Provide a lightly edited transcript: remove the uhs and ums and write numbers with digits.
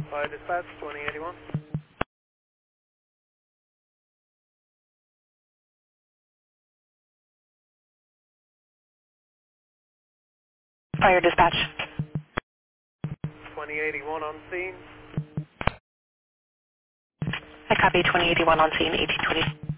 Fire dispatch 2081. Fire dispatch. 2081 on scene. I copy 2081 on scene, 1820.